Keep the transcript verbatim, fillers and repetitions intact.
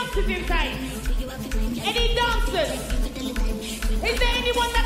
dancers inside? Any dancers? Is there anyone that